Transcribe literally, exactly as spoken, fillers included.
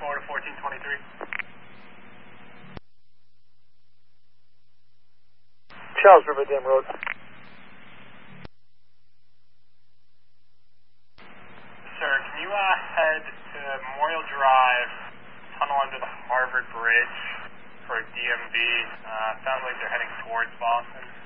forward to fourteen twenty-three. Charles River Dam Road. Sir, can you uh, head to Memorial Drive, tunnel under the Harvard Bridge for a D M V? Uh, sounds like they're heading towards Boston.